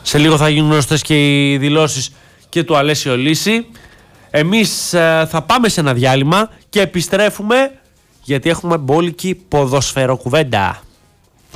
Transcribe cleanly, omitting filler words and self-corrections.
Σε λίγο θα γίνουν γνωστές και οι δηλώσεις και του Αλέσιο Λύση. Εμείς θα πάμε σε ένα διάλειμμα και επιστρέφουμε γιατί έχουμε μπόλικη ποδοσφαιροκουβέντα.